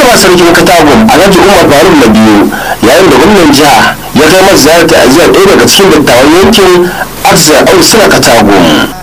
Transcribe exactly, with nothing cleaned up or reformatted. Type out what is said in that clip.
martaba sarkin Katagum Alhaji Umar Faruk na biyu yayin da gwamnan jiha ya kai masa ziyarar ta'aziyar ɗaya daga cikin dattawan yankin Aksa Ausuna Katagum.